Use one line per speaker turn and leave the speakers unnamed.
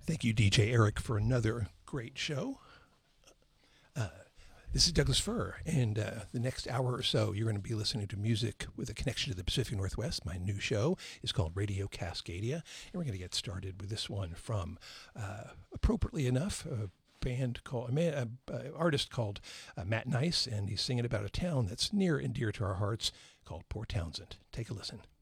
Thank you, DJ Eric, for another great show. This is Douglas Fir, and the next hour or so, you're going to be listening to music with a connection to the Pacific Northwest. My new show is called Radio Cascadia, and we're going to get started with this one from, appropriately enough, an artist called Matt Nice, and he's singing about a town that's near and dear to our hearts called Port Townsend. Take a listen.